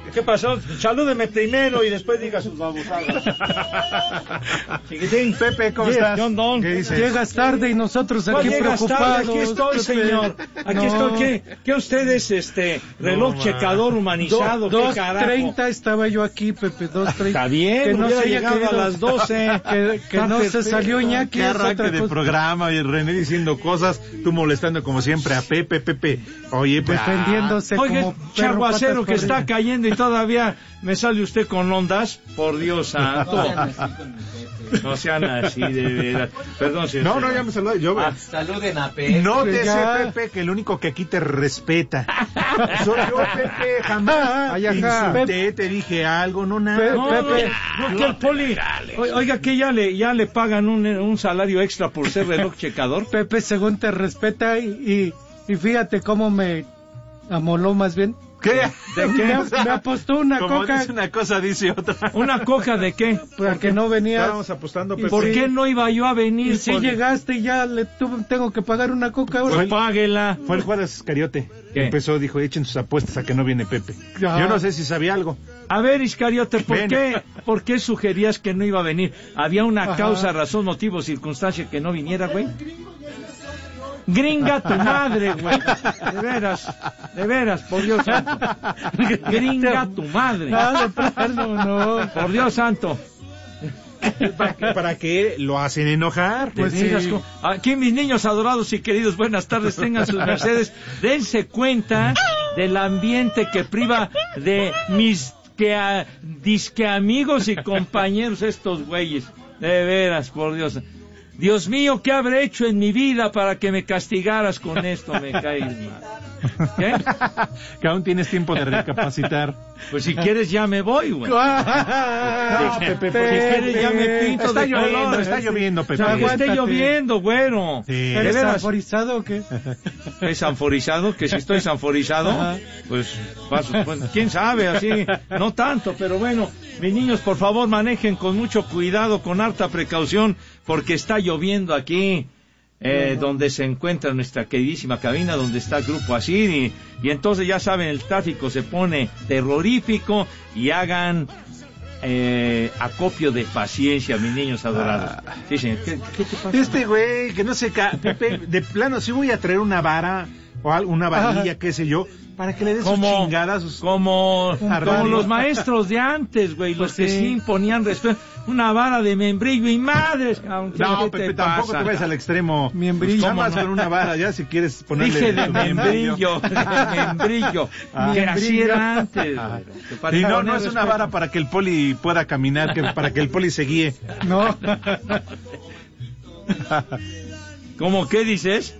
¿Qué pasó? Salúdeme primero y después diga sus babosadas. Chiquitín, Pepe, ¿cómo estás? ¿Qué dices? Llegas tarde y nosotros aquí preocupados. Aquí estoy, señor. Aquí estoy. ¿Qué usted es reloj checador humanizado? 2:30 estaba yo aquí, Pepe, 2:30. Está bien, que no se haya llegado querido, a las 12. que no se salió Iñaki. Qué arranque de programa y René diciendo cosas, tú molestando como siempre a Pepe. Oye, pues, defendiéndose oiga, como chaguacero que corridas. está cayendo y todavía me sale usted con ondas. Por Dios santo. No sean así, de veras. Perdón, señor. No, ya me saludé. Yo, saluden a Pepe. nótese, Pepe, que el único que aquí te respeta soy yo, Pepe. Jamás te insulté, te dije algo, no nada. No, que el Poli. Oiga, que ya le pagan un salario extra por ser reloj checador. Pepe, según te respeta y fíjate cómo me amoló más bien. ¿Qué? ¿De qué? Me apostó una Como coca. dice una cosa, dice otra. ¿Una coca de qué? Porque no venías. Estábamos apostando, Pepe. ¿Por qué no iba yo a venir? Y si llegaste y ya tengo que pagar una coca ahora. Pues páguela. Fue el Juárez Iscariote. ¿Qué? Empezó, dijo, echen sus apuestas a que no viene Pepe. Ya. Yo no sé si sabía algo. A ver, Iscariote, Ven. ¿por qué sugerías que no iba a venir? ¿Había una causa, razón, motivo, circunstancia que no viniera, güey? Gringa tu madre, güey. De veras, por Dios santo. Gringa tu madre. No. Por Dios santo. ¿Para qué lo hacen enojar? Pues aquí mis niños adorados y queridos, buenas tardes, tengan sus mercedes. Dense cuenta del ambiente que priva de mis disque amigos y compañeros estos güeyes. De veras, por Dios. Dios mío, ¿qué habré hecho en mi vida para que me castigaras con esto? Me caes mal. ¿Qué? Que aún tienes tiempo de recapacitar. Pues si quieres ya me voy, güey. Pepe, Si quieres ya me pinto está de lloviendo, color. está lloviendo, Pepe. Que esté lloviendo, güero. Sí. ¿De ¿Eres veras? sanforizado o qué? ¿Es sanforizado? Que si estoy sanforizado, Ajá. pues quién sabe, así, no tanto, pero bueno, mis niños, por favor, manejen con mucho cuidado, con harta precaución, porque está lloviendo aquí, donde se encuentra nuestra queridísima cabina, donde está el Grupo Asir, y entonces ya saben, el tráfico se pone terrorífico, y hagan acopio de paciencia, mis niños adorados. Sí, señor. ¿Qué te pasa? Este güey, que no sé, Pepe, de plano, si voy a traer una vara o una varilla, qué sé yo, para que le des sus chingadas. Como los maestros de antes, güey, los que sí imponían respeto. Una vara de membrillo y madres. No, Pepe, tampoco te vayas al extremo. Membrillo. Nada más con una vara, ya si quieres ponerle. Dije de tu membrillo, que así era antes. Y no es una vara para que el Poli pueda caminar, para que el Poli se guíe. No. ¿Cómo qué dices?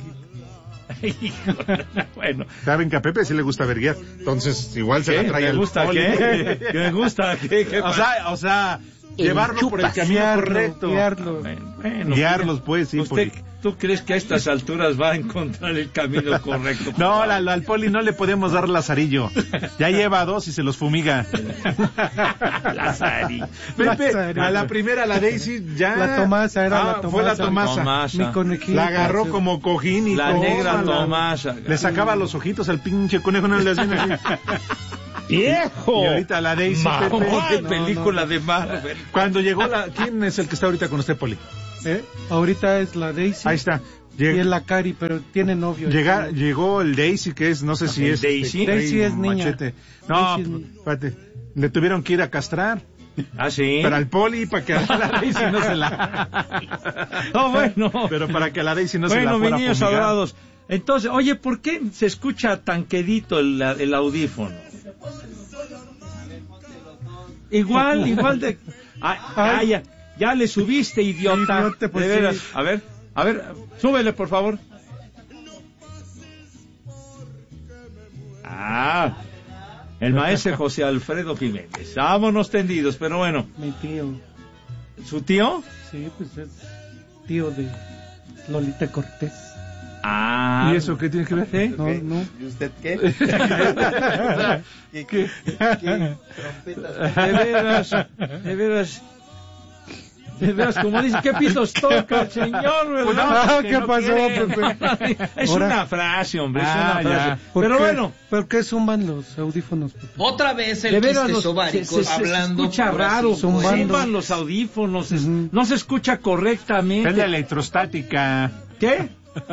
Bueno. Saben que a Pepe sí le gusta verguiar, entonces igual se la trae al Poli. ¿Qué me gusta? ¿Qué? O sea, llevarlo por el camino correcto. Guiarlos, pues, sí. ¿Usted, tú crees que a estas alturas va a encontrar el camino correcto? No, al Poli no le podemos dar lazarillo. Ya lleva 2 y se los fumiga. Lazarillo. Pepe, a la primera, la Daisy, ya. La Tomasa era la Tomasa. Fue la Tomasa. Mi conejita. La agarró como cojín y la negra Tomasa. Le sacaba los ojitos al pinche conejo, no le hacían así. ¡Viejo! Y ahorita la Daisy, Pepe. Pepe. Película de Marvel. Cuando llegó ¿quién es el que está ahorita con usted, Poli? Ahorita es la Daisy. Ahí está. Y es la Cari, pero tiene novio. Llegó el Daisy, que es, no sé si es... Daisy. Daisy es niña. Machete. No, Daisy espérate. Le tuvieron que ir a castrar. Ah, sí. Para el Poli, para que a la Daisy no se la... No, bueno. Pero para que a la Daisy no se la Bueno, fuera mis niños fumigar. adorados. Entonces, oye, ¿por qué se escucha tan quedito el audífono? Igual de... Ya le subiste, idiota. Pues de veras. sí. A ver, súbele, por favor. El maestro José Alfredo Jiménez. Vámonos tendidos, pero bueno. Mi tío. ¿Su tío? Sí, pues es tío de Lolita Cortés. ¿Y eso qué tiene que ver? ¿Sí? No. ¿Y usted qué? ¿Qué trompetas? De veras. De veras, como dice, ¿qué pitos toca el señor, verdad? ¿Qué pasó, Pepe? Es una frase, hombre, es una frase. Pero bueno. ¿Por qué zumban los audífonos, Pepe? Otra vez el quistesobárico hablando. Se escucha raro, zumban los audífonos, no se escucha correctamente. Es la electrostática. ¿Qué?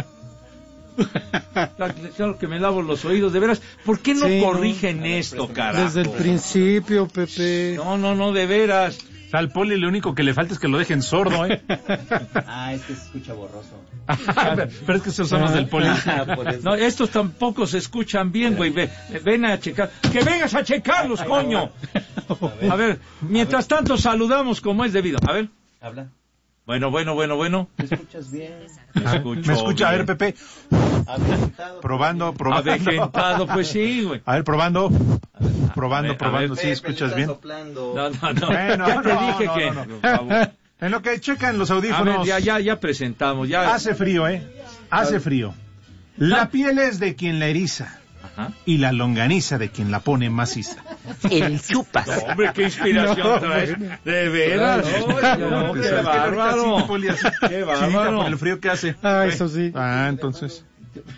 Claro que me lavo los oídos, de veras. ¿Por qué no corrigen esto, carajo? Desde el principio, Pepe. No, de veras. Al Poli lo único que le falta es que lo dejen sordo, ¿eh? Es que se escucha borroso. Pero es que esos son los del Poli. No, estos tampoco se escuchan bien, güey. Ven a checar. ¡Que vengas a checarlos, coño! A ver, mientras tanto saludamos como es debido. A ver. Habla. Bueno. ¿Me escuchas bien? Me escucha, bien. A ver, Pepe. Probando. Avejentado, pues sí, güey. A ver, probando, sí, escuchas bien. No. Bueno, Ya te dije que... no. Por favor. En lo que checan los A audífonos. ver, ya presentamos, ya. Hace frío, hace frío. La piel es de quien la eriza. Ajá. Y la longaniza de quien la pone maciza. El chupas. No, hombre, qué inspiración traes. De veras. No, qué bárbaro. Qué bárbaro. Por el frío que hace. Eso sí. Entonces.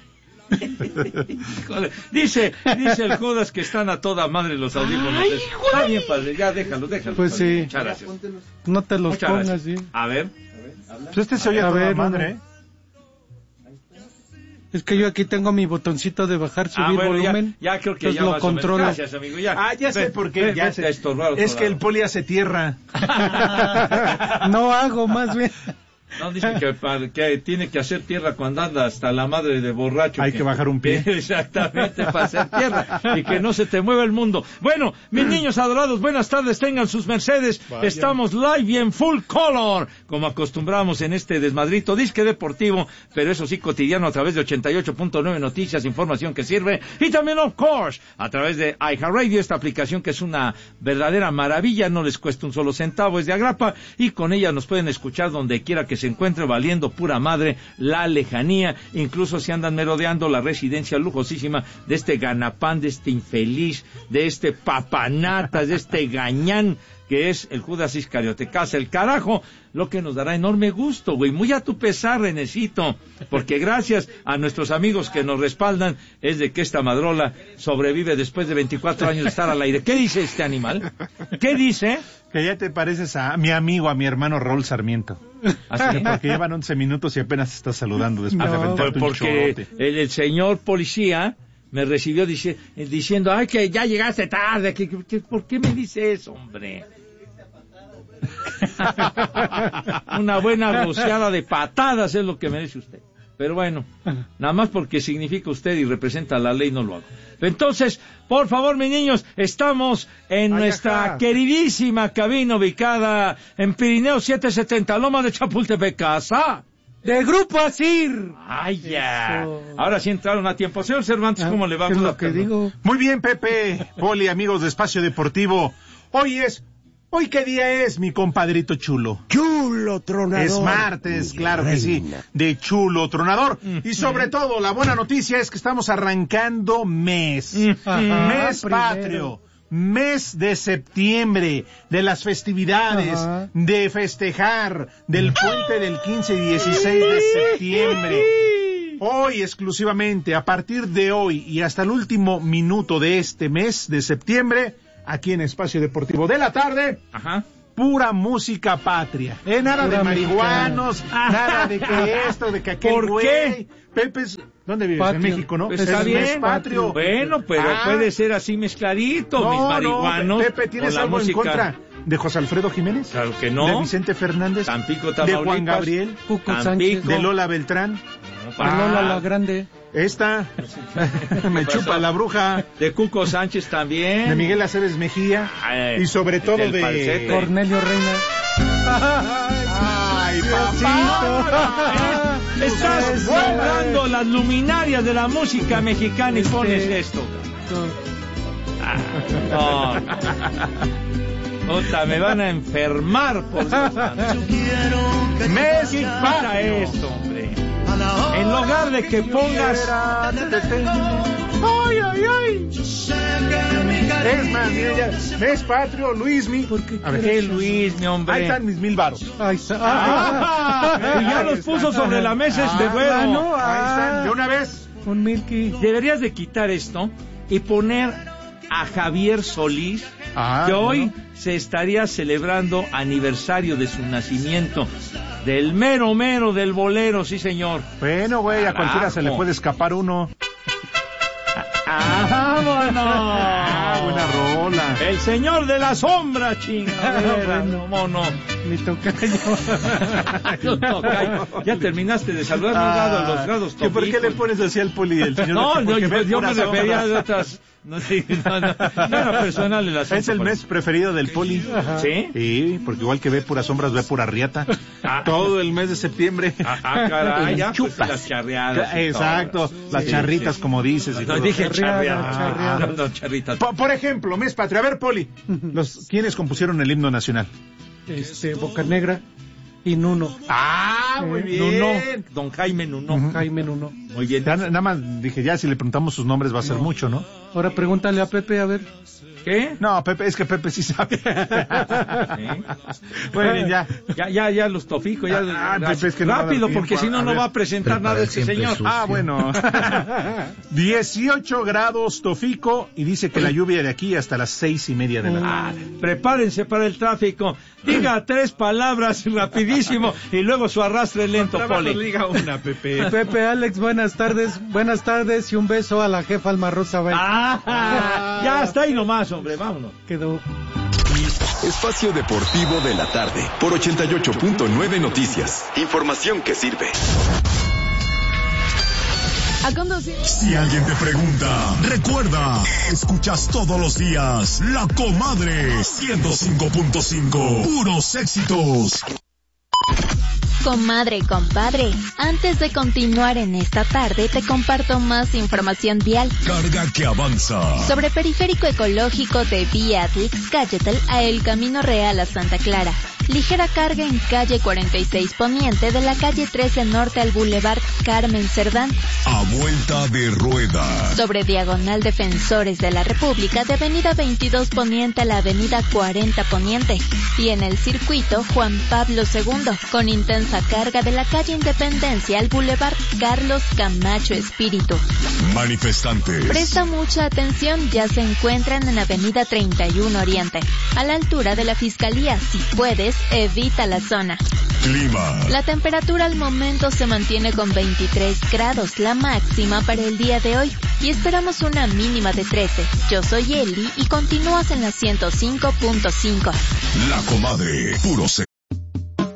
Dice el Judas que están a toda madre los audífonos. Está bien, padre, ya déjalo. Pues sí. Muchas gracias. No te los Muchas pongas, gracias. sí. A ver. Pues este se oye a toda madre, Es que yo aquí tengo mi botoncito de bajar, subir volumen. Ya creo que entonces ya lo más controlo. o menos. Gracias, amigo. Ya sé por qué. Es que el Poli hace tierra. No hago, más bien. No, dice que tiene que hacer tierra cuando anda hasta la madre de borracho. Hay que bajar un pie. Exactamente, para hacer tierra y que no se te mueva el mundo. Bueno, mis niños adorados, buenas tardes, tengan sus mercedes. Vaya. Estamos live y en full color, como acostumbramos en este desmadrito disque deportivo, pero eso sí cotidiano a través de 88.9 Noticias, información que sirve, y también, of course, a través de iHeartRadio, esta aplicación que es una verdadera maravilla, no les cuesta un solo centavo, es de agrapa, y con ella nos pueden escuchar donde quiera que se encuentre, valiendo pura madre la lejanía, incluso si andan merodeando la residencia lujosísima de este ganapán, de este infeliz, de este papanatas, de este gañán que es el Judas Iscariote. Casa el carajo, lo que nos dará enorme gusto, güey, muy a tu pesar, Renecito, porque gracias a nuestros amigos que nos respaldan es de que esta madrola sobrevive después de 24 años de estar al aire. ¿Qué dice este animal? ¿Qué dice? Que ya te pareces a mi amigo, a mi hermano Raúl Sarmiento. ¿Así? Porque llevan 11 minutos y apenas está saludando después de aventarte un chorote. Porque el señor policía me recibió diciendo, ay, que ya llegaste tarde. ¿Por qué me dice eso, hombre? Una buena rociada de patadas es lo que me dice usted. Pero bueno, nada más porque significa usted y representa la ley, no lo hago. Entonces, por favor, mis niños, estamos en nuestra queridísima cabina ubicada en Pirineo 770, Loma de Chapultepec, casa de Grupo Asir. ¡Ay, ya! Ahora sí entraron a tiempo. Señor Cervantes, ¿cómo le va? ¿Qué es lo que digo? Muy bien, Pepe, Poli, amigos de Espacio Deportivo. Hoy qué día es, mi compadrito chulo. Chulo Tronador. Es martes, claro que sí, de Chulo Tronador. Y sobre todo, la buena noticia es que estamos arrancando mes. Mes patrio. Mes de septiembre, de las festividades, de festejar, del puente del 15 y 16 de septiembre. Hoy exclusivamente, a partir de hoy y hasta el último minuto de este mes de septiembre, aquí en Espacio Deportivo de la tarde, pura música patria. Nada pura de marihuanos, nada de que esto, de que aquel güey. ¿Por qué? Pepe, ¿dónde vives? Patrio. En México, ¿no? Pues está bien, patrio. Bueno, pero puede ser así mezcladito, mis marihuanos. Pepe, ¿tienes algo en contra de José Alfredo Jiménez? Claro que no. ¿De Vicente Fernández? Tampico, Tamaulipas. ¿De Juan Gabriel? Cuco Sánchez. ¿De Lola Beltrán? Lola la Grande. Esta, me chupa la bruja. De Cuco Sánchez también. De Miguel Aceves Mejía. Y sobre todo de Falsete. Cornelio Reina. ¡Ay, papá! Estás volando las luminarias de la música mexicana y pones esto. No. Ota, me van a enfermar por Dios. ¿Qué para esto, hombre? En lugar de que pongas... ¡Ay, ay, ay! Es más, miren ya. Mes patrio, Luismi. ¿Por qué? A ver, ¿Qué Luis, mi hombre? ahí están mis 1000 varos. Ahí está. Y ya los puso sobre la mesa este güero. no, Ahí están, de una vez. Un milky. Deberías de quitar esto y poner a Javier Solís, que hoy se estaría celebrando aniversario de su nacimiento. Del mero del bolero, sí señor. Bueno, güey, a cualquiera se le puede escapar uno. ¡Vámonos! Buena rola. El señor de la sombra, chingadera. ¿Cómo no? Mi tocayo. Ya terminaste de saludar, no dado los grados. ¿Por qué le pones así al poli? El señor No, yo me sombra. refería a otras. No era personal el asunto. Es el mes preferido del poli. ¿Sí? Sí, porque igual que ve puras sombras, ve pura riata. Todo el mes de septiembre. Caray, ya, pues, las charreadas. Exacto, las charritas, como dices. Y No todo. dije Charreada. charreadas. No, charritas. Por ejemplo, mes patrio. A ver, poli, ¿quiénes compusieron el himno nacional? Bocanegra y Nuno. Muy Nuno, don Jaime Nuno. Jaime Nuno. Muy bien. Ya, nada más dije, ya si le preguntamos sus nombres va a ser mucho, ¿no? Ahora pregúntale a Pepe, a ver. ¿Qué? No, Pepe, es que Pepe sí sabe. Bueno, ya los tofico, ya. Pepe, es que no va a dar rápido, tiempo. porque si no, no va a presentar nada este señor. Bueno. 18 grados Tofico y dice que la lluvia de aquí hasta las 6:30 de la tarde. Prepárense para el tráfico. Diga 3 palabras rapidísimo y luego su arrastre lento, Poli. Diga una, Pepe. Pepe, Alex, buenas tardes y un beso a la jefa Alma Rosa. Ya está ahí nomás, hombre, vámonos. Quedó. Espacio Deportivo de la tarde por 88.9 Noticias. Información que sirve. A conducir. Si alguien te pregunta, recuerda, escuchas todos los días La Comadre 105.5. Puros éxitos. Comadre, compadre, antes de continuar en esta tarde te comparto más información vial. Carga que avanza. Sobre periférico ecológico de Beatrix Cayetel a El Camino Real a Santa Clara. Ligera carga en calle 46 Poniente de la calle 13 Norte al Boulevard Carmen Cerdán. A vuelta de rueda. Sobre Diagonal Defensores de la República de avenida 22 Poniente a la avenida 40 Poniente. Y en el circuito Juan Pablo II, con intensa carga de la calle Independencia al Boulevard Carlos Camacho Espíritu. Manifestantes. Presta mucha atención, ya se encuentran en avenida 31 Oriente, a la altura de la Fiscalía. Si puedes, evita la zona. Clima. La temperatura al momento se mantiene con 23 grados, la máxima para el día de hoy, y esperamos una mínima de 13. Yo soy Eli y continúas en la 105.5. La Comadre, puros éxitos.